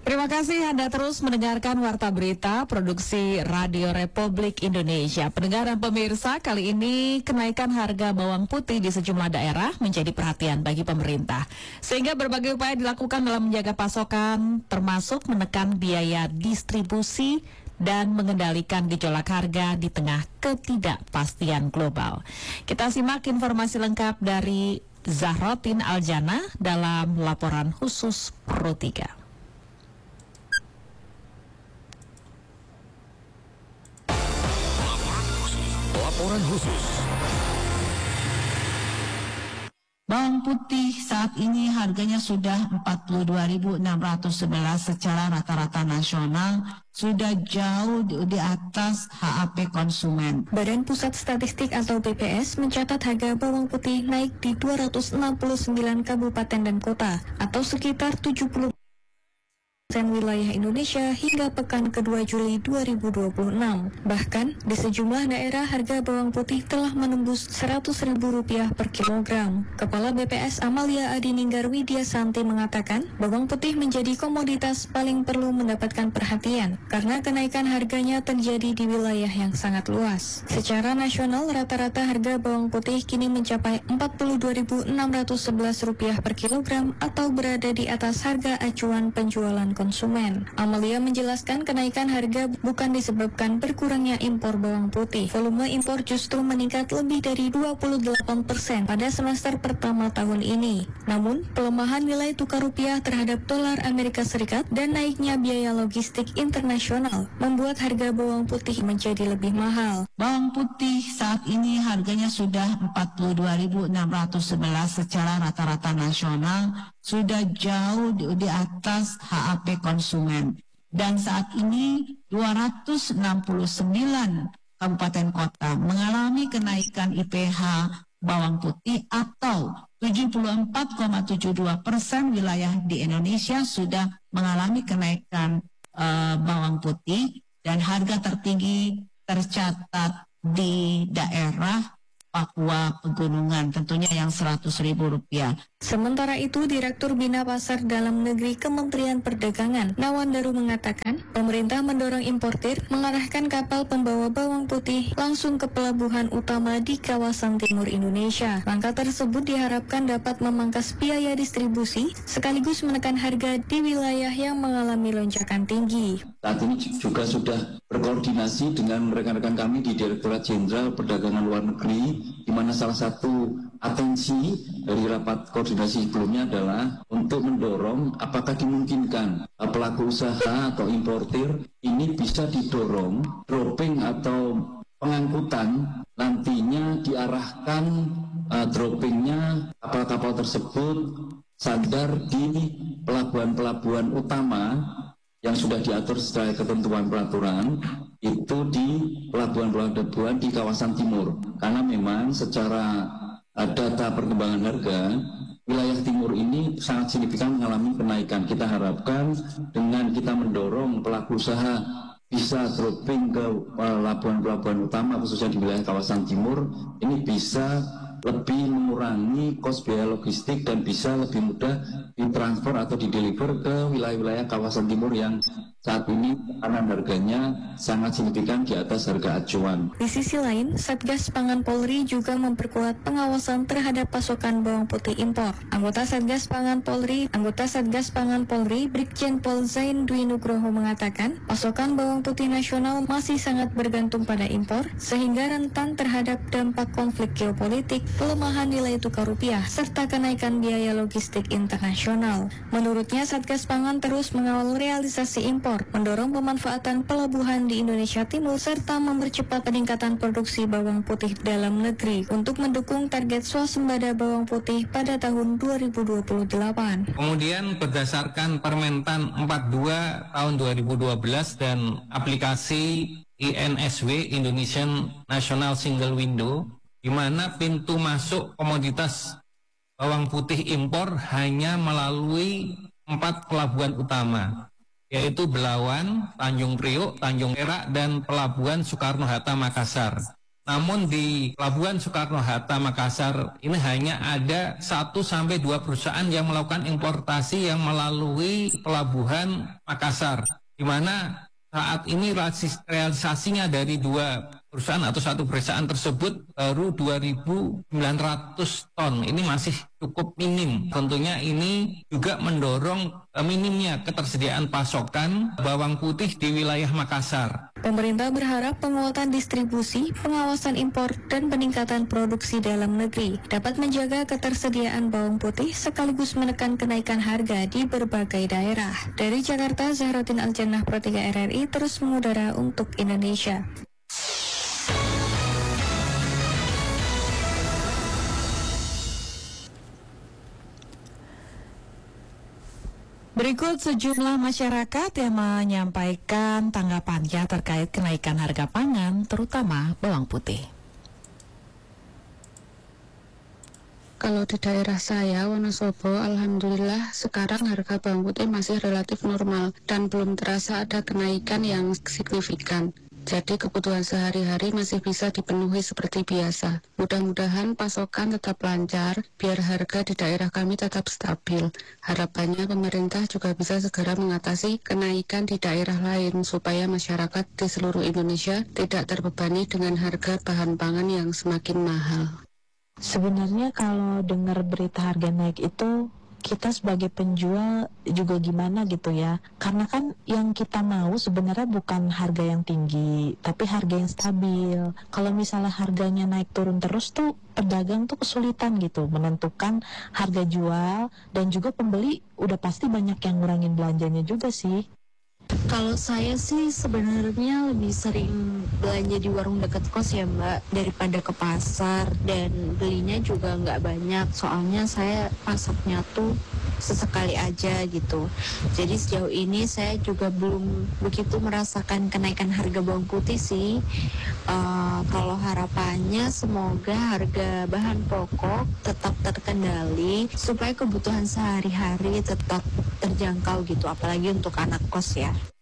Terima kasih Anda terus mendengarkan Warta Berita Produksi Radio Republik Indonesia. Pendengar dan pemirsa, kali ini kenaikan harga bawang putih di sejumlah daerah menjadi perhatian bagi pemerintah. Sehingga berbagai upaya dilakukan dalam menjaga pasokan, termasuk menekan biaya distribusi dan mengendalikan gejolak harga di tengah ketidakpastian global. Kita simak informasi lengkap dari Zahrotin Aljana dalam laporan khusus Pro 3. Laporan khusus. Bawang putih saat ini harganya sudah 42.611 secara rata-rata nasional, sudah jauh di atas HAP konsumen. Badan Pusat Statistik atau BPS mencatat harga bawang putih naik di 269 kabupaten dan kota atau sekitar 70% wilayah Indonesia hingga pekan kedua Juli 2026. Bahkan, di sejumlah daerah harga bawang putih telah menembus Rp100.000 per kilogram. Kepala BPS Amalia Adininggar Widya Santi mengatakan, bawang putih menjadi komoditas paling perlu mendapatkan perhatian karena kenaikan harganya terjadi di wilayah yang sangat luas. Secara nasional, rata-rata harga bawang putih kini mencapai Rp42.611 per kilogram atau berada di atas harga acuan penjualan konsumen. Amalia menjelaskan kenaikan harga bukan disebabkan berkurangnya impor bawang putih. Volume impor justru meningkat lebih dari 28% pada semester pertama tahun ini. Namun, pelemahan nilai tukar rupiah terhadap dolar Amerika Serikat dan naiknya biaya logistik internasional membuat harga bawang putih menjadi lebih mahal. Bawang putih saat ini harganya sudah 42.611 secara rata-rata nasional, sudah jauh di atas HAP konsumen. Dan saat ini 269 kabupaten kota mengalami kenaikan IPH bawang putih atau 74,72% wilayah di Indonesia sudah mengalami kenaikan bawang putih, dan harga tertinggi tercatat di daerah Papua Pegunungan, tentunya yang Rp100.000. Sementara itu, Direktur Bina Pasar Dalam Negeri Kementerian Perdagangan, Nawandaru mengatakan, pemerintah mendorong importir mengarahkan kapal pembawa bawang putih langsung ke pelabuhan utama di kawasan timur Indonesia. Langkah tersebut diharapkan dapat memangkas biaya distribusi sekaligus menekan harga di wilayah yang mengalami lonjakan tinggi. Saat ini juga sudah berkoordinasi dengan rekan-rekan kami di Direktorat Jenderal Perdagangan Luar Negeri, di mana salah satu atensi dari rapat koordinasi sebelumnya adalah untuk mendorong apakah dimungkinkan pelaku usaha atau importir ini bisa didorong dropping atau pengangkutan nantinya diarahkan droppingnya kapal-kapal tersebut sandar di pelabuhan-pelabuhan utama yang sudah diatur sesuai ketentuan peraturan, itu di pelabuhan-pelabuhan di kawasan timur. Karena memang secara data perkembangan harga, wilayah timur ini sangat signifikan mengalami kenaikan. Kita harapkan dengan kita mendorong pelaku usaha bisa dropping ke pelabuhan-pelabuhan utama khususnya di wilayah kawasan timur, ini bisa lebih mengurangi kos biaya logistik dan bisa lebih mudah ditransfer atau dideliver ke wilayah-wilayah kawasan timur yang saat ini tekanan harganya sangat signifikan di atas harga acuan. Di sisi lain, Satgas Pangan Polri juga memperkuat pengawasan terhadap pasokan bawang putih impor. Anggota Satgas Pangan Polri, Brigjen Pol Zain Dwi Nugroho mengatakan, pasokan bawang putih nasional masih sangat bergantung pada impor, sehingga rentan terhadap dampak konflik geopolitik, pelemahan nilai tukar rupiah, serta kenaikan biaya logistik internasional. Menurutnya, Satgas Pangan terus mengawal realisasi impor, mendorong pemanfaatan pelabuhan di Indonesia Timur, serta mempercepat peningkatan produksi bawang putih dalam negeri untuk mendukung target swasembada bawang putih pada tahun 2028. Kemudian berdasarkan Permentan 42 tahun 2012 dan aplikasi INSW, Indonesian National Single Window, di mana pintu masuk komoditas bawang putih impor hanya melalui 4 pelabuhan utama, yaitu Belawan, Tanjung Priok, Tanjung Perak, dan Pelabuhan Soekarno-Hatta Makassar. Namun di Pelabuhan Soekarno-Hatta Makassar ini hanya ada 1-2 perusahaan yang melakukan importasi yang melalui Pelabuhan Makassar, di mana saat ini realisasinya dari 2 perusahaan atau 1 perusahaan tersebut baru 2.900 ton. Ini masih cukup minim. Tentunya ini juga mendorong minimnya ketersediaan pasokan bawang putih di wilayah Makassar. Pemerintah berharap penguatan distribusi, pengawasan impor, dan peningkatan produksi dalam negeri dapat menjaga ketersediaan bawang putih sekaligus menekan kenaikan harga di berbagai daerah. Dari Jakarta, Zahrotin Aljannah, Pro 3 RRI, terus mengudara untuk Indonesia. Berikut sejumlah masyarakat yang menyampaikan tanggapannya terkait kenaikan harga pangan, terutama bawang putih. Kalau di daerah saya, Wonosobo, alhamdulillah sekarang harga bawang putih masih relatif normal dan belum terasa ada kenaikan yang signifikan. Jadi kebutuhan sehari-hari masih bisa dipenuhi seperti biasa. Mudah-mudahan pasokan tetap lancar, biar harga di daerah kami tetap stabil. Harapannya pemerintah juga bisa segera mengatasi kenaikan di daerah lain, supaya masyarakat di seluruh Indonesia tidak terbebani dengan harga bahan pangan yang semakin mahal. Sebenarnya kalau dengar berita harga naik itu, kita sebagai penjual juga gimana gitu ya. Karena kan yang kita mau sebenarnya bukan harga yang tinggi, tapi harga yang stabil. Kalau misalnya harganya naik turun terus tuh, pedagang tuh kesulitan gitu menentukan harga jual, dan juga pembeli udah pasti banyak yang ngurangin belanjanya juga sih. Kalau saya sih sebenarnya lebih sering belanja di warung dekat kos ya Mbak, daripada ke pasar, dan belinya juga nggak banyak, soalnya saya pasoknya tuh sesekali aja gitu. Jadi sejauh ini saya juga belum begitu merasakan kenaikan harga bawang putih sih. Kalau harapannya semoga harga bahan pokok tetap terkendali supaya kebutuhan sehari-hari tetap terjangkau gitu, apalagi untuk anak kos ya.